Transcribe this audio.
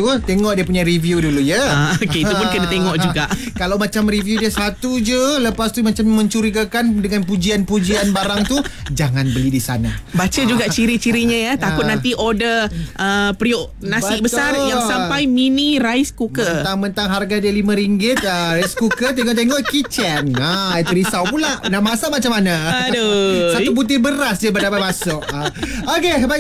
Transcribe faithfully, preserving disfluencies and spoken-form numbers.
tu, tengok dia punya review dulu ya. Ah, okay, itu pun kena tengok juga. Kalau macam review dia satu je, lepas tu macam mencurigakan dengan pujian-pujian barang tu, jangan beli di sana. Baca juga ciri-cirinya ya. Takut Ah. nanti order uh, periuk nasi Betul. besar yang sampai mini rice cooker. Mentang-mentang harga dia lima ringgit, uh, rice cooker tengok-tengok kitchen. Ha, itu risau pula. Nak masak macam mana? Aduh. Satu butir beras je dah dapat masuk. Ha. Okey, baik.